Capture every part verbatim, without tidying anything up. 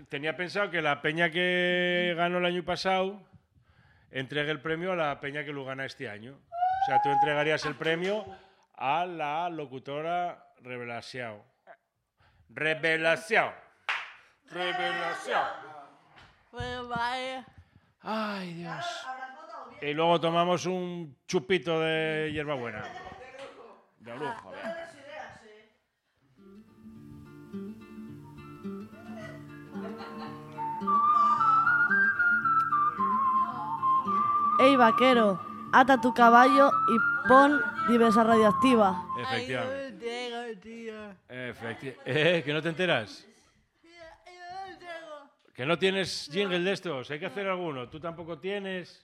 tenía pensado que la peña que ganó el año pasado entregue el premio a la peña que lo gana este año. O sea, tú entregarías el premio a la locutora Revelación. Revelación. Revelación. Pues vaya. Ay, Dios. Y luego tomamos un chupito de hierbabuena. De lujo, ¿verdad? Ey, vaquero, ata tu caballo y pon diversa radioactiva. Efectivamente. Ay, no tengo, tío. Efectivamente. ¿Eh? ¿Que no te enteras? Yo no tengo. ¿Que no tienes jingle de estos? Hay que hacer alguno. ¿Tú tampoco tienes?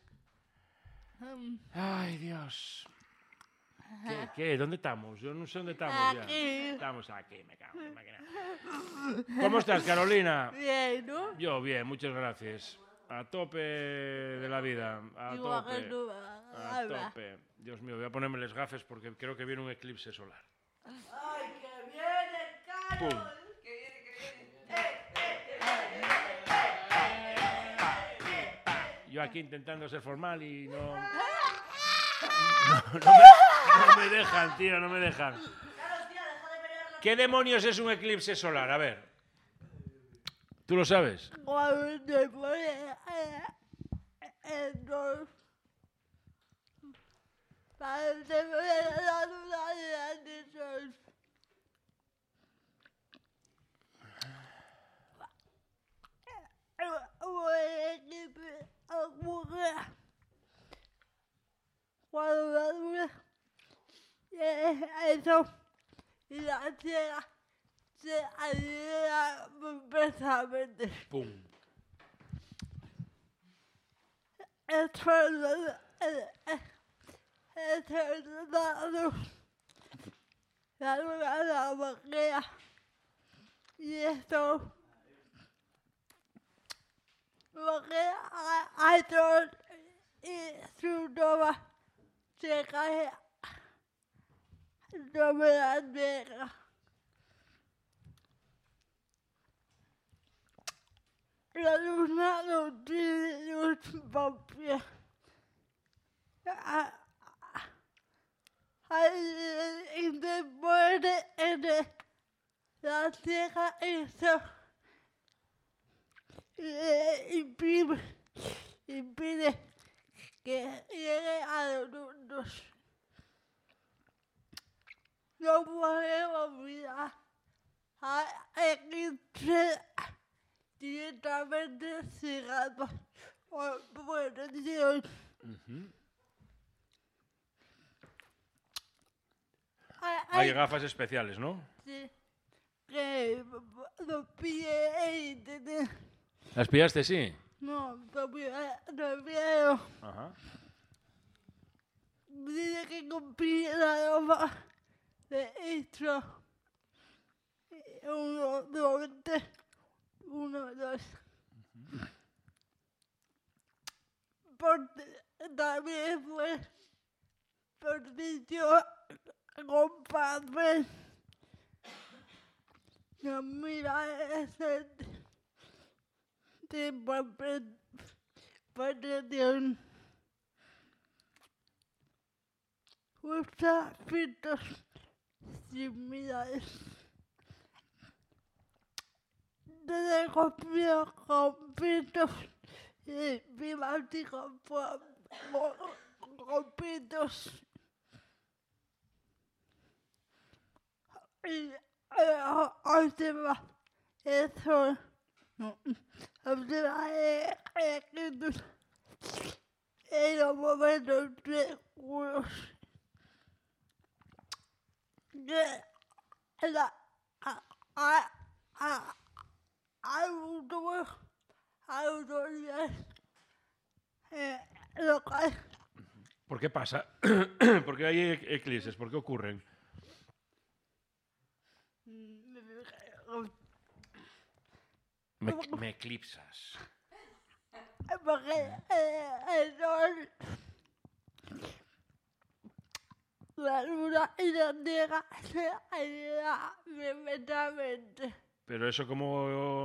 Ay, Dios. ¿Qué? ¿Qué? ¿Dónde estamos? Yo no sé dónde estamos ya. Aquí. Estamos aquí, me cago en la máquina. ¿Cómo estás, Carolina? Bien, ¿no? Yo bien, muchas gracias. A tope de la vida. A Igual que tope. tú. A tope. Dios mío, voy a ponerme las gafas porque creo que viene un eclipse solar. ¡Ay, que viene, Carol! ¡Pum! ¡Que viene, que viene! Yo aquí intentando ser formal y no... No, no me, no me dejan, tío, no me dejan. ¿Qué demonios es un eclipse solar? A ver. ¿Tú lo sabes? Cuando te pone el sol, cuando te pone la luna del sol. Cuando la luna eso y la tierra se alinean perfectamente. ¡Pum! Esto es la esto es la luz, la luna de la magia y esto porque hay sol y su nova se cae sobre la tierra. La luna no tiene luz propia. Y después de la tierra eso impide, impide que llegue a los mundos. No podemos mirar a eclipse directamente cerrado por protección. Uh-huh. Hay, Hay gafas especiales, ¿no? Sí, que lo pide en internet. ¿Las pillaste, sí? No, lo pide, lo pide. Ajá. Dice que compré la ropa de esto. Uno, dos, tres. Uno, dos. Porque también fue por sitio compadre. No mira ese tipo de protección. Usa filtros similares. Desde copiar con filtros y climáticos con filtros. Y observa eso. Observa el en los momentos seguros. Que la a a autoridades locales. ¿Por qué pasa? ¿Por qué hay eclipses? ¿Por qué ocurren? Me, me eclipsas. Porque eh, el sol, la luna y la tierra se alinean perfectamente. Pero eso como